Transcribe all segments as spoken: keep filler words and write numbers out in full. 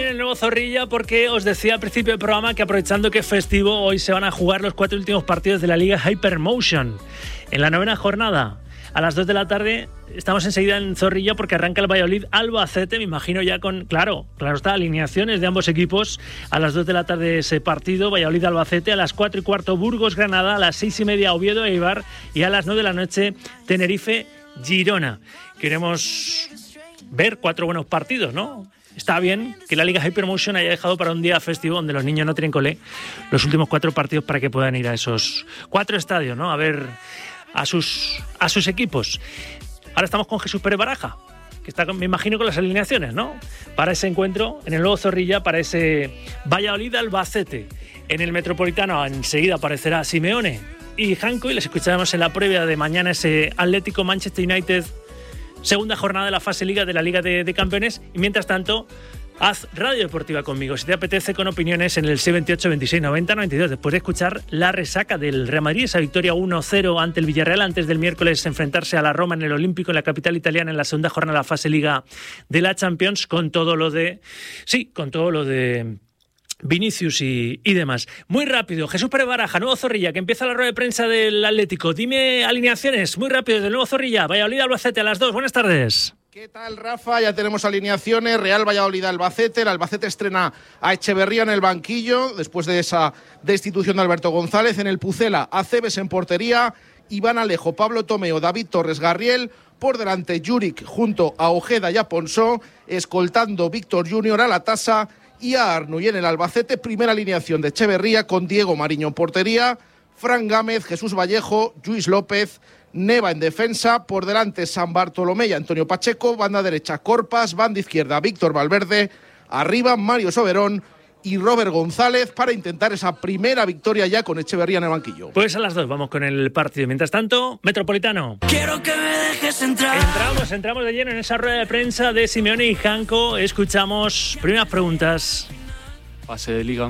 también en el nuevo Zorrilla, porque os decía al principio del programa que aprovechando que es festivo, hoy se van a jugar los cuatro últimos partidos de la Liga Hypermotion. En la novena jornada, a las dos de la tarde, estamos enseguida en Zorrilla porque arranca el Valladolid Albacete, me imagino ya con, claro, claro está, alineaciones de ambos equipos. A las dos de la tarde ese partido, Valladolid Albacete, a las cuatro y cuarto Burgos Granada, a las seis y media Oviedo Eibar y a las nueve de la noche Tenerife Girona. Queremos ver cuatro buenos partidos, ¿no? Está bien que la Liga Hypermotion haya dejado para un día festivo donde los niños no tienen cole los últimos cuatro partidos para que puedan ir a esos cuatro estadios, ¿no? A ver a sus, a sus equipos. Ahora estamos con Jesús Pérez Baraja, que está, me imagino, con las alineaciones, ¿no? Para ese encuentro en el nuevo Zorrilla, para ese Valladolid Albacete. En el Metropolitano enseguida aparecerá Simeone y Janko, y les escucharemos en la previa de mañana ese Atlético Manchester United, segunda jornada de la fase Liga de la Liga de, de Campeones. Y mientras tanto, haz radio deportiva conmigo, si te apetece, con opiniones en el seis veintiocho, veintiséis, noventa, noventa y dos. Después de escuchar la resaca del Real Madrid, esa victoria uno cero ante el Villarreal, antes del miércoles enfrentarse a la Roma en el Olímpico, en la capital italiana, en la segunda jornada de la fase Liga de la Champions, con todo lo de... Sí, con todo lo de... Vinicius y, y demás. Muy rápido, Jesús Pérez Baraja, nuevo Zorrilla, que empieza la rueda de prensa del Atlético. Dime alineaciones, muy rápido, del nuevo Zorrilla. Valladolid Albacete a las dos. Buenas tardes. ¿Qué tal, Rafa? Ya tenemos alineaciones. Real Valladolid Albacete. El Albacete estrena a Echeverría en el banquillo después de esa destitución de Alberto González. En el Pucela, Aceves en portería, Iván Alejo, Pablo Tomeo, David Torres, Garriel. Por delante, Juric junto a Ojeda y a Ponsó, escoltando Víctor Junior a la tasa y a Arnu. Y en el Albacete, primera alineación de Echeverría con Diego Mariño en portería, Fran Gámez, Jesús Vallejo, Lluís López, Neva en defensa, por delante San Bartolomé y Antonio Pacheco, banda derecha Corpas, banda izquierda Víctor Valverde, arriba Mario Soberón y Robert González para intentar esa primera victoria ya con Echeverría en el banquillo. Pues a las dos vamos con el partido. Mientras tanto, Metropolitano. Quiero que me dejes entrar. Entramos, entramos de lleno en esa rueda de prensa de Simeone y Janko. Escuchamos primeras preguntas. Fase de Liga.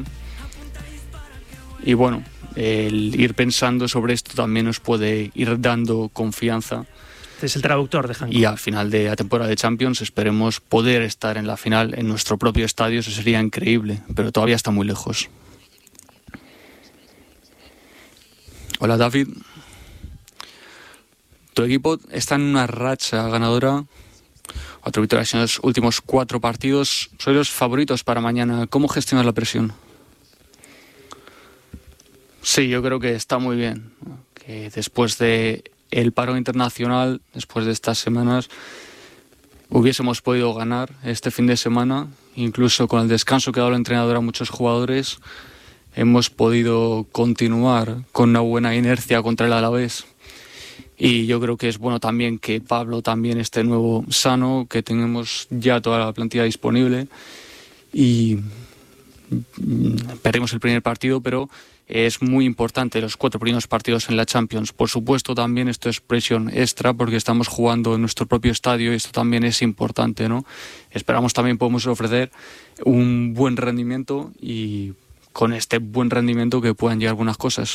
Y bueno, el ir pensando sobre esto también nos puede ir dando confianza. Este es el traductor de Janko. Y al final de la temporada de Champions esperemos poder estar en la final en nuestro propio estadio. Eso sería increíble, pero todavía está muy lejos. Hola, David. Tu equipo está en una racha ganadora. Cuatro victorias en los últimos cuatro partidos. Sois los favoritos para mañana. ¿Cómo gestionas la presión? Sí, yo creo que está muy bien. Que después de el paro internacional, después de estas semanas, hubiésemos podido ganar este fin de semana. Incluso con el descanso que ha dado el entrenador a muchos jugadores, hemos podido continuar con una buena inercia contra el Alavés. Y yo creo que es bueno también que Pablo también esté nuevo sano, que tengamos ya toda la plantilla disponible. Y perdimos el primer partido, pero es muy importante los cuatro primeros partidos en la Champions. Por supuesto, también esto es presión extra porque estamos jugando en nuestro propio estadio y esto también es importante, ¿no? Esperamos también podemos ofrecer un buen rendimiento y con este buen rendimiento que puedan llegar algunas cosas.